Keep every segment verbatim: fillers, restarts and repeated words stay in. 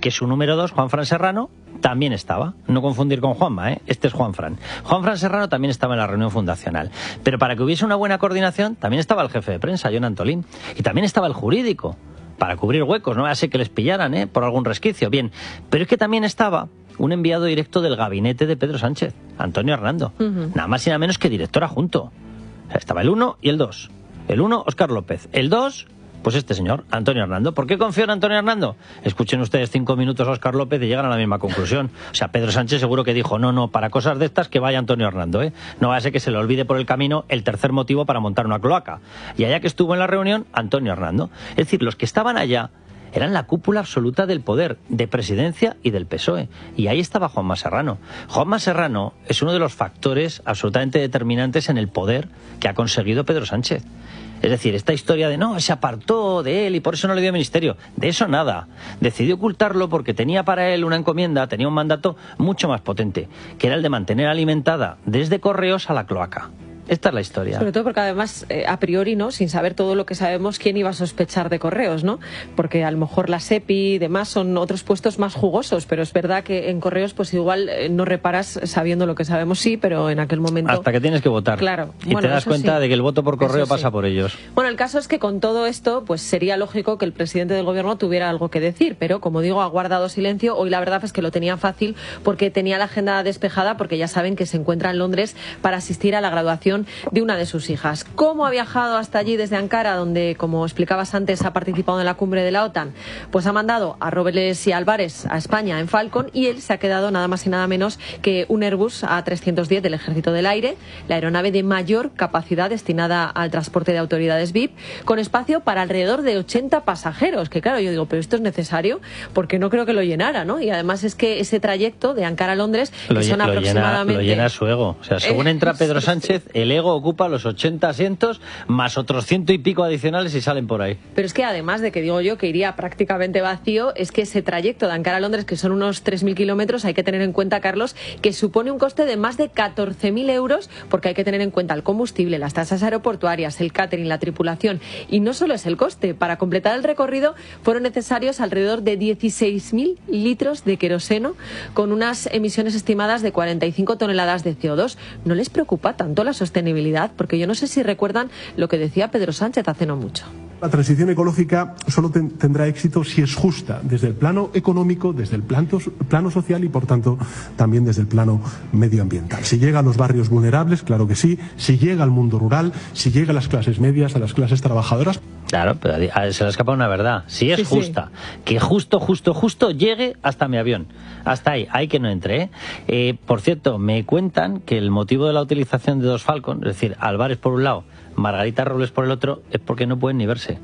que su número dos, Juanfran Serrano, también estaba. No confundir con Juanma, ¿eh? Este es Juanfran. Juanfran Serrano también estaba en la reunión fundacional. Pero para que hubiese una buena coordinación, también estaba el jefe de prensa, Jon Antolín. Y también estaba el jurídico, para cubrir huecos, no así que les pillaran, ¿eh? Por algún resquicio. Bien, pero es que también estaba un enviado directo del gabinete de Pedro Sánchez, Antonio Hernando. Uh-huh. Nada más y nada menos que director adjunto. O sea, estaba el uno y el dos. El uno, Óscar López. El dos... pues este señor, Antonio Hernando. ¿Por qué confío en Antonio Hernando? Escuchen ustedes cinco minutos a Óscar López y llegan a la misma conclusión. O sea, Pedro Sánchez seguro que dijo, no, no, para cosas de estas que vaya Antonio Hernando, ¿eh? No va a ser que se le olvide por el camino el tercer motivo para montar una cloaca. Y allá que estuvo en la reunión, Antonio Hernando. Es decir, los que estaban allá eran la cúpula absoluta del poder, de Presidencia y del P S O E. Y ahí estaba Juanma Serrano. Juanma Serrano es uno de los factores absolutamente determinantes en el poder que ha conseguido Pedro Sánchez. Es decir, esta historia de no, se apartó de él y por eso no le dio ministerio, de eso nada. Decidió ocultarlo porque tenía para él una encomienda, tenía un mandato mucho más potente, que era el de mantener alimentada desde Correos a la cloaca. Esta es la historia. Sobre todo porque además, eh, a priori, ¿no? Sin saber todo lo que sabemos, ¿quién iba a sospechar de Correos, no? Porque a lo mejor la SEPI y demás son otros puestos más jugosos, pero es verdad que en Correos pues igual eh, no reparas sabiendo lo que sabemos, sí, pero en aquel momento... Hasta que tienes que votar. Claro. Y bueno, te das cuenta sí. de que el voto por correo eso pasa sí. por ellos. Bueno, el caso es que con todo esto, pues sería lógico que el presidente del gobierno tuviera algo que decir, pero como digo, ha guardado silencio. Hoy la verdad es que lo tenía fácil porque tenía la agenda despejada, porque ya saben que se encuentra en Londres para asistir a la graduación de una de sus sus hijas. ¿Cómo ha viajado hasta allí desde Ankara, donde, como explicabas antes, ha participado en la cumbre de la OTAN? Pues ha mandado a Robles y Álvarez a España en Falcon y él se ha quedado nada más y nada menos que un Airbus A trescientos diez del Ejército del Aire, la aeronave de mayor capacidad destinada al transporte de autoridades V I P, con espacio para alrededor de ochenta pasajeros. Que claro, yo digo, pero esto es necesario porque no creo que lo llenara, ¿no? Y además es que ese trayecto de Ankara a Londres, que lo, son lo aproximadamente... Llena, lo llena su ego. O sea, según entra Pedro Sánchez, el ego ocupa los ochenta asientos más otros ciento y pico adicionales y salen por ahí. Pero es que además de que digo yo que iría prácticamente vacío, es que ese trayecto de Ankara a Londres, que son unos tres mil kilómetros, hay que tener en cuenta, Carlos, que supone un coste de más de catorce mil euros, porque hay que tener en cuenta el combustible, las tasas aeroportuarias, el catering, la tripulación. Y no solo es el coste, para completar el recorrido fueron necesarios alrededor de dieciséis mil litros de queroseno, con unas emisiones estimadas de cuarenta y cinco toneladas de C O dos. ¿No les preocupa tanto la sostenibilidad? Porque yo no sé si recuerdan lo que decía Pedro Sánchez hace no mucho. La transición ecológica solo ten, tendrá éxito si es justa desde el plano económico, desde el plano, plano social y, por tanto, también desde el plano medioambiental. Si llega a los barrios vulnerables, claro que sí. Si llega al mundo rural, si llega a las clases medias, a las clases trabajadoras. Claro, pero se le escapa una verdad. Si es sí, justa, sí. que justo, justo, justo llegue hasta mi avión. Hasta ahí, hay que no entre. ¿eh? Eh, por cierto, me cuentan que el motivo de la utilización de dos Falcon, es decir, Álvarez por un lado, Margarita Robles por el otro, es porque no pueden ni verse.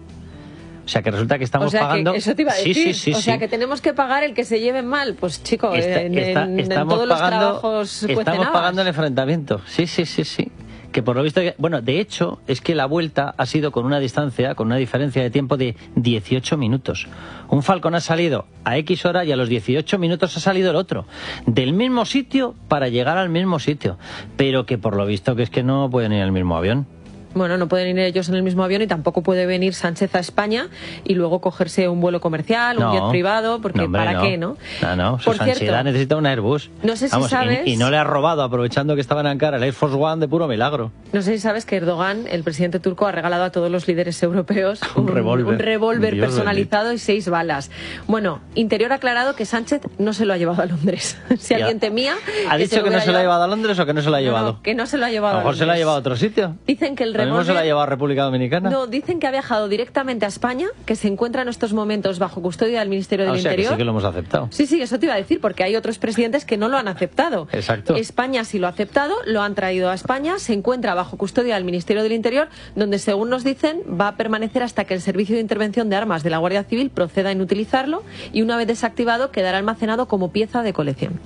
O sea, que resulta que estamos o sea, pagando... Que eso te iba a decir. Sí, sí, sí, o sí. sea, que tenemos que pagar el que se lleven mal. Pues, chico, está, en, está, en, en pagando, todos los trabajos Estamos pagando el enfrentamiento. Sí, sí, sí, sí. Que por lo visto... Bueno, de hecho, es que la vuelta ha sido con una distancia, con una diferencia de tiempo de dieciocho minutos. Un Falcon ha salido a X hora y a los dieciocho minutos ha salido el otro. Del mismo sitio para llegar al mismo sitio. Pero que por lo visto que es que no pueden ir al mismo avión. Bueno, no pueden ir ellos en el mismo avión y tampoco puede venir Sánchez a España y luego cogerse un vuelo comercial, un no, jet privado, porque no, hombre, ¿para no. qué, no? No, no, su Sánchez necesita un Airbus. No sé si Vamos, sabes... Y, y no le ha robado, aprovechando que estaba en Ankara, el Air Force One de puro milagro. No sé si sabes que Erdogan, el presidente turco, ha regalado a todos los líderes europeos un, un revólver un revólver personalizado bendito. Y seis balas. Bueno, Interior ha aclarado que Sánchez no se lo ha llevado a Londres. Si ya. alguien temía... ¿Ha dicho que, que no se lo ha llevado a Londres o que no se lo ha no, llevado? No, que no se lo ha llevado a, a, a lo mejor Londres. se lo ha llevado a otro sitio. Dicen que el revólver... ¿Lo mismo se lo ha llevado a República Dominicana? No, dicen que ha viajado directamente a España, que se encuentra en estos momentos bajo custodia del Ministerio del ah, o sea, Interior. Que sí que lo hemos aceptado. Sí, sí, eso te iba a decir, porque hay otros presidentes que no lo han aceptado. Exacto. España sí lo ha aceptado, lo han traído a España, se encuentra bajo custodia del Ministerio del Interior, donde, según nos dicen, va a permanecer hasta que el Servicio de Intervención de Armas de la Guardia Civil proceda en utilizarlo y, una vez desactivado, quedará almacenado como pieza de colección.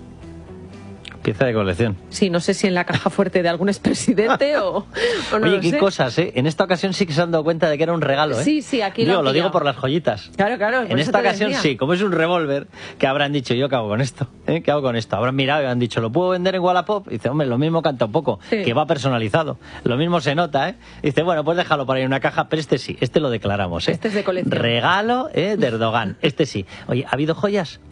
Pieza de colección. Sí, no sé si en la caja fuerte de algún expresidente o, o no Oye, lo qué sé. cosas, ¿eh? En esta ocasión sí que se han dado cuenta de que era un regalo, ¿eh? Sí, sí, aquí digo, lo han lo digo pillado. por las joyitas. Claro, claro. En esta ocasión decía. sí, como es un revólver, que habrán dicho, ¿yo qué hago con esto? ¿Eh? ¿Qué hago con esto? Habrán mirado y han dicho, ¿lo puedo vender en Wallapop? Y dice, hombre, lo mismo canta un poco, sí. que va personalizado. Lo mismo se nota, ¿eh? Y dice, bueno, pues déjalo para ir en una caja, pero este sí, este lo declaramos, ¿eh? Este es de colección. Regalo, ¿eh? De Erdogan, este sí. Oye, ¿ha habido joyas?